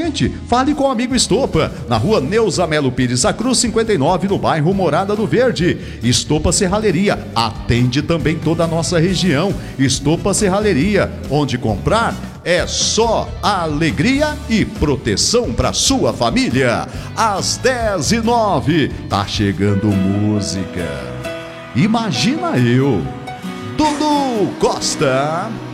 gente. Fale com o amigo Estopa, na rua Neuza Melo Pires Cruz 59, no bairro Morada do Verde. Estopa Serralheria atende também toda a nossa região. Estopa Serralheria, onde comprar é só alegria e proteção para sua família. Às 10h09, tá chegando música. Imagina eu, Dudu Costa.